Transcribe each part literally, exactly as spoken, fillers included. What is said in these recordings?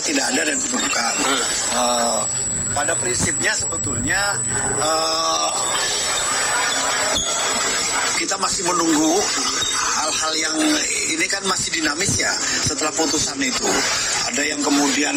tidak ada dan bukan. Hmm. Uh, pada prinsipnya sebetulnya uh, kita masih menunggu hal-hal yang ini kan masih dinamis ya setelah putusan itu. Ada yang kemudian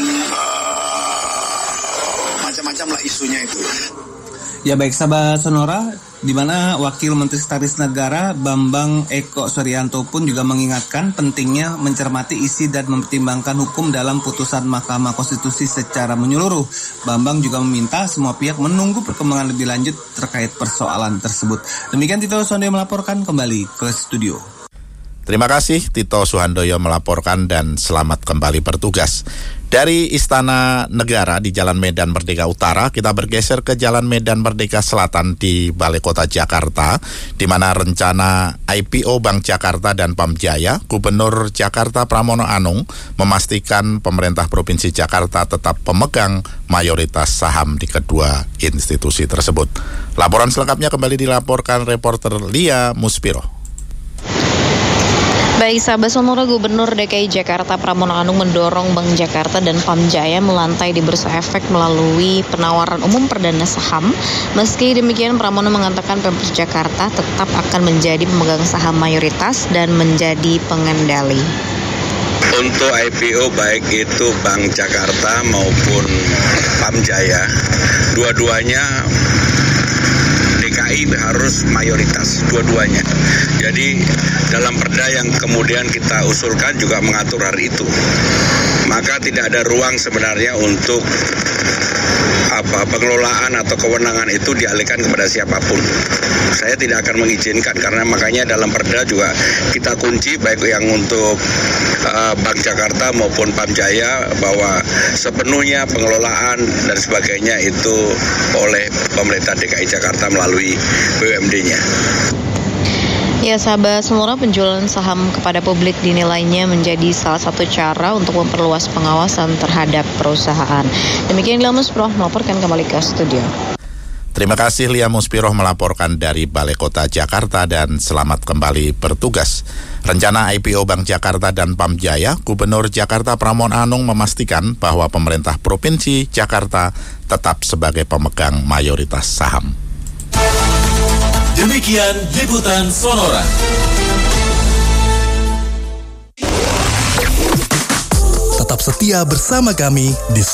uh, macam-macam lah isunya itu. Ya baik sahabat Sonora, di mana Wakil Menteri Sekretaris Negara Bambang Eko Suryanto pun juga mengingatkan pentingnya mencermati isi dan mempertimbangkan hukum dalam putusan Mahkamah Konstitusi secara menyeluruh. Bambang juga meminta semua pihak menunggu perkembangan lebih lanjut terkait persoalan tersebut. Demikian Tito Suhandoyo melaporkan, kembali ke studio. Terima kasih Tito Suhandoyo melaporkan dan selamat kembali bertugas. Dari Istana Negara di Jalan Medan Merdeka Utara, kita bergeser ke Jalan Medan Merdeka Selatan di Balai Kota Jakarta, di mana rencana I P O Bank Jakarta dan Pamjaya, Gubernur Jakarta Pramono Anung memastikan pemerintah Provinsi Jakarta tetap pemegang mayoritas saham di kedua institusi tersebut. Laporan selengkapnya kembali dilaporkan reporter Lia Muspiro. Baik sahabat Sonora, Gubernur D K I Jakarta Pramono Anung mendorong Bank Jakarta dan Pamjaya melantai di Bursa Efek melalui penawaran umum perdana saham. Meski demikian, Pramono mengatakan Pemprov Jakarta tetap akan menjadi pemegang saham mayoritas dan menjadi pengendali. Untuk I P O baik itu Bank Jakarta maupun Pamjaya, dua-duanya D K I harus mayoritas, dua-duanya. Jadi dalam perda yang kemudian kita usulkan juga mengatur hal itu. Maka tidak ada ruang sebenarnya untuk apa pengelolaan atau kewenangan itu dialihkan kepada siapapun. Saya tidak akan mengizinkan, karena makanya dalam perda juga kita kunci baik yang untuk uh, Bank Jakarta maupun Pamjaya bahwa sepenuhnya pengelolaan dan sebagainya itu oleh pemerintah D K I Jakarta melalui B U M D-nya. Ya sahabat Sonora, penjualan saham kepada publik dinilainya menjadi salah satu cara untuk memperluas pengawasan terhadap perusahaan. Demikian Lia Muspiro melaporkan, kembali ke studio. Terima kasih Lia Muspiro melaporkan dari Balai Kota Jakarta dan selamat kembali bertugas. Rencana I P O Bank Jakarta dan Pamjaya, Gubernur Jakarta Pramono Anung memastikan bahwa pemerintah Provinsi Jakarta tetap sebagai pemegang mayoritas saham. Demikian liputan Sonora. Tetap setia bersama kami di